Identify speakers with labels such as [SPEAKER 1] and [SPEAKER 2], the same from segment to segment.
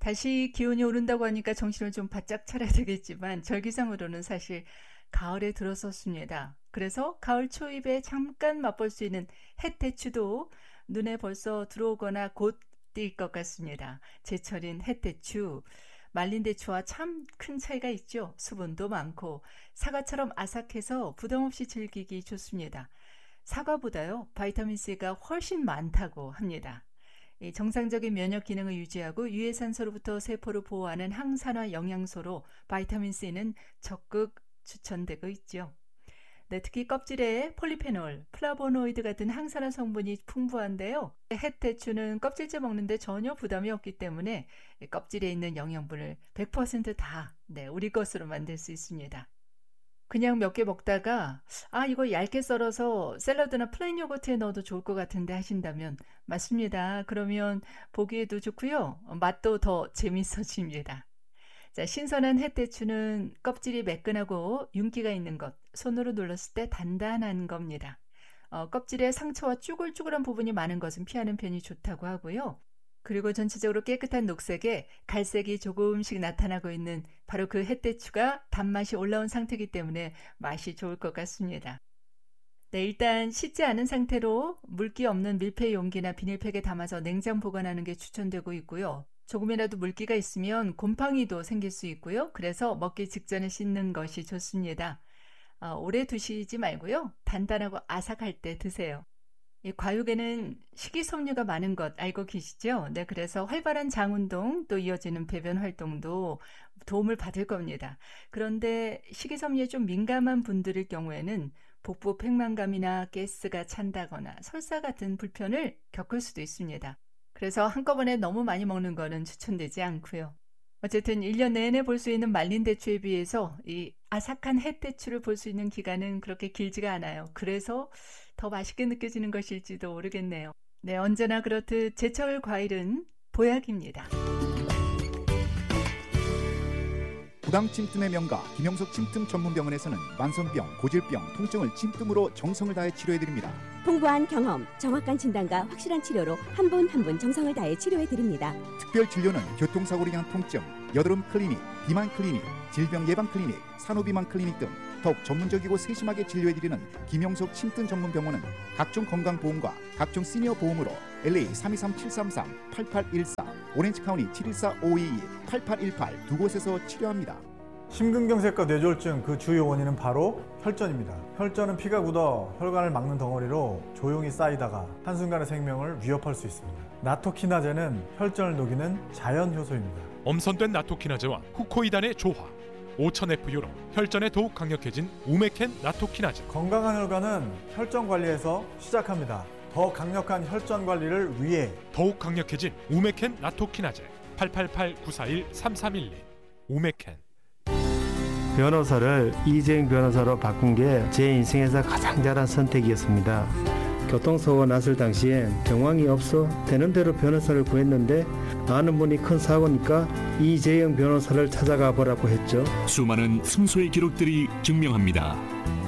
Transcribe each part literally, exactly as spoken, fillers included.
[SPEAKER 1] 다시 기온이 오른다고 하니까 정신을 좀 바짝 차려야 되겠지만 절기상으로는 사실 가을에 들어섰습니다. 그래서 가을 초입에 잠깐 맛볼 수 있는 햇대추도 눈에 벌써 들어오거나 곧 띌 것 같습니다. 제철인 햇대추, 말린 대추와 참 큰 차이가 있죠. 수분도 많고 사과처럼 아삭해서 부담 없이 즐기기 좋습니다. 사과보다요, 바이타민C가 훨씬 많다고 합니다. 이 정상적인 면역 기능을 유지하고 유해산소로부터 세포를 보호하는 항산화 영양소로 바이타민C는 적극 추천되고 있죠. 네, 특히 껍질에 폴리페놀, 플라보노이드 같은 항산화 성분이 풍부한데요. 햇대추는 껍질째 먹는데 전혀 부담이 없기 때문에 껍질에 있는 영양분을 백 퍼센트 다 네, 우리 것으로 만들 수 있습니다. 그냥 몇 개 먹다가 아 이거 얇게 썰어서 샐러드나 플레인 요거트에 넣어도 좋을 것 같은데 하신다면 맞습니다. 그러면 보기에도 좋고요. 맛도 더 재밌어집니다. 자, 신선한 햇대추는 껍질이 매끈하고 윤기가 있는 것, 손으로 눌렀을 때 단단한 겁니다. 어, 껍질에 상처와 쭈글쭈글한 부분이 많은 것은 피하는 편이 좋다고 하고요. 그리고 전체적으로 깨끗한 녹색에 갈색이 조금씩 나타나고 있는 바로 그 햇대추가 단맛이 올라온 상태이기 때문에 맛이 좋을 것 같습니다. 네, 일단 씻지 않은 상태로 물기 없는 밀폐 용기나 비닐팩에 담아서 냉장 보관하는 게 추천되고 있고요. 조금이라도 물기가 있으면 곰팡이도 생길 수 있고요. 그래서 먹기 직전에 씻는 것이 좋습니다. 어, 오래 두시지 말고요. 단단하고 아삭할 때 드세요. 이 과육에는 식이섬유가 많은 것 알고 계시죠? 네, 그래서 활발한 장운동 또 이어지는 배변 활동도 도움을 받을 겁니다. 그런데 식이섬유에 좀 민감한 분들일 경우에는 복부 팽만감이나 가스가 찬다거나 설사 같은 불편을 겪을 수도 있습니다. 그래서 한꺼번에 너무 많이 먹는 거는 추천되지 않고요. 어쨌든 일 년 내내 볼 수 있는 말린 대추에 비해서 이 아삭한 햇대추를 볼 수 있는 기간은 그렇게 길지가 않아요. 그래서 더 맛있게 느껴지는 것일지도 모르겠네요. 네, 언제나 그렇듯 제철 과일은 보약입니다.
[SPEAKER 2] 부당 침뜸의 명가 김영석 침뜸 전문병원에서는 만성병, 고질병, 통증을 침뜸으로 정성을 다해 치료해드립니다.
[SPEAKER 3] 풍부한 경험, 정확한 진단과 확실한 치료로 한 분 한 분 정성을 다해 치료해드립니다.
[SPEAKER 2] 특별 진료는 교통사고로 인한 통증, 여드름 클리닉, 비만 클리닉, 질병 예방 클리닉, 산후비만 클리닉 등 더욱 전문적이고 세심하게 진료해드리는 김영석 침뜸 전문병원은 각종 건강보험과 각종 시니어 보험으로 엘에이 삼이삼 칠삼삼 팔팔일사, 오렌지카운티 칠일사 오이이 팔팔일팔 두 곳에서 치료합니다.
[SPEAKER 4] 심근경색과 뇌졸중 그 주요 원인은 바로 혈전입니다. 혈전은 피가 굳어 혈관을 막는 덩어리로 조용히 쌓이다가 한순간에 생명을 위협할 수 있습니다. 나토키나제는 혈전을 녹이는 자연 효소입니다.
[SPEAKER 5] 엄선된 나토키나제와 후코이단의 조화, 오천 에프유로 혈전에 더욱 강력해진 우메켄 나토키나제.
[SPEAKER 4] 건강한 혈관은 혈전 관리에서 시작합니다. 더 강력한 혈전 관리를 위해
[SPEAKER 5] 더욱 강력해진 우메켄 나토키나제. 팔팔팔 구사일 삼삼일이 우메켄.
[SPEAKER 6] 변호사를 이재용 변호사로 바꾼 게 제 인생에서 가장 잘한 선택이었습니다. 교통사고가 났을 당시엔 정황이 없어 되는 대로 변호사를 구했는데 아는 분이 큰 사고니까 이재용 변호사를 찾아가 보라고 했죠.
[SPEAKER 7] 수많은 승소의 기록들이 증명합니다.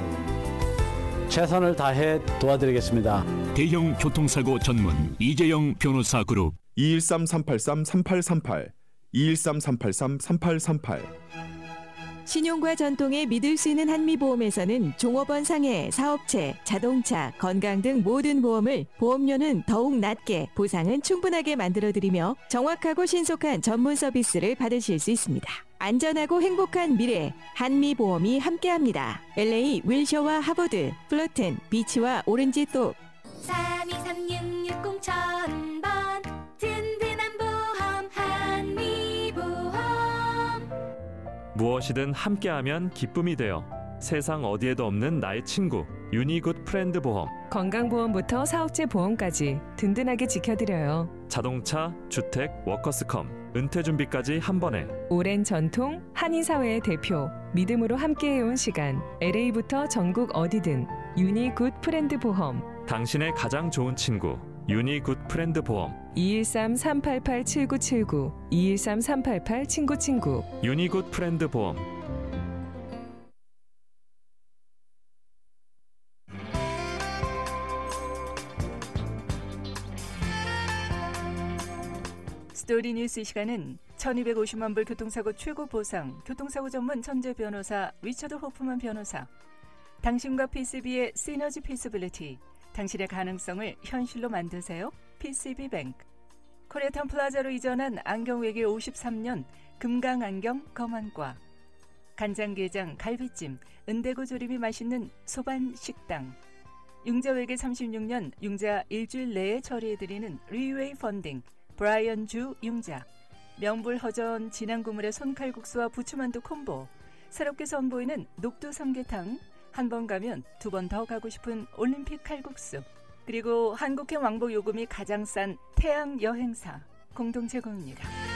[SPEAKER 8] 최선을 다해 도와드리겠습니다.
[SPEAKER 7] 대형 교통사고 전문 이재용 변호사 그룹
[SPEAKER 9] 이일삼 삼팔삼 삼팔삼팔 이일삼 삼팔삼 삼팔삼팔.
[SPEAKER 10] 신용과 전통에 믿을 수 있는 한미보험에서는 종업원 상해, 사업체, 자동차, 건강 등 모든 보험을 보험료는 더욱 낮게, 보상은 충분하게 만들어드리며 정확하고 신속한 전문 서비스를 받으실 수 있습니다. 안전하고 행복한 미래, 한미보험이 함께합니다. 엘에이 윌셔와 하버드, 플러튼, 비치와 오렌지똑.
[SPEAKER 11] 삼이삼육육공 천번 든든한 보험 한미보험.
[SPEAKER 12] 무엇이든 함께하면 기쁨이 되어 세상 어디에도 없는 나의 친구 유니굿 프렌드 보험.
[SPEAKER 13] 건강보험부터 사업체 보험까지 든든하게 지켜드려요.
[SPEAKER 12] 자동차, 주택, 워커스컴, 은퇴준비까지 한 번에.
[SPEAKER 13] 오랜 전통, 한인사회의 대표, 믿음으로 함께해온 시간. 엘에이부터 전국 어디든 유니굿 프렌드 보험.
[SPEAKER 12] 당신의 가장 좋은 친구 유니굿 프렌드 보험.
[SPEAKER 13] 이일삼 삼팔팔 칠구칠구 이일삼 삼팔팔 친구친구
[SPEAKER 12] 유니굿 프렌드 보험.
[SPEAKER 1] 스토리 뉴스 이 시간은 천이백오십만 불 교통사고 최고 보상, 교통사고 전문 천재 변호사 리처드 호프만 변호사, 당신과 피씨비의 시너지 피서빌리티, 당신의 가능성을 현실로 만드세요. 피씨비뱅크. 코리아타운 플라자로 이전한 안경외길 오십삼 년 금강안경 검안과, 간장게장, 갈비찜, 은대구 조림이 맛있는 소반식당, 융자외길 삼십육 년 융자 일주일 내에 처리해드리는 리웨이 펀딩, 브라이언 주 융자, 명불허전 진한국물의 손칼국수와 부추만두 콤보, 새롭게 선보이는 녹두 삼계탕, 한 번 가면 두 번 더 가고 싶은 올림픽 칼국수, 그리고 한국행 왕복 요금이 가장 싼 태양 여행사 공동 제공입니다.